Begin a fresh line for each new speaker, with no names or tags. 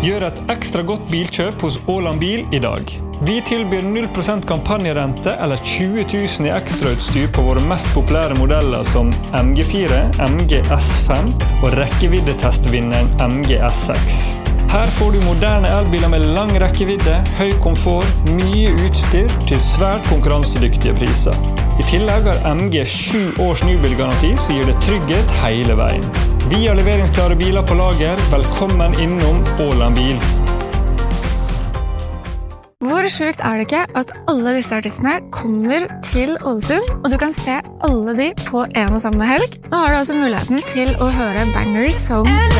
Gjør et ekstra godt bilkjøp hos Åland Bil I dag. Vi tilbyr 0% kampanjerente eller 20 000 I ekstrautstyr på våre mest populære modeller som MG4, MG S5 og rekkeviddetestvinneren MG S6. Her får du moderne elbiler med lang rekkevidde, høy komfort, mye utstyr til svært konkurransedyktige priser. I tillegg har MG 7 års nybilgaranti, så gir det trygghet hele veien. Vi har leveringsklare biler på lager. Velkommen innom Åland Bil.
Hvor sjukt det ikke at alle disse artistene kommer til Ålesund, og du kan se alle de på en og samme helg? Nå har du også muligheten til å høre bangers som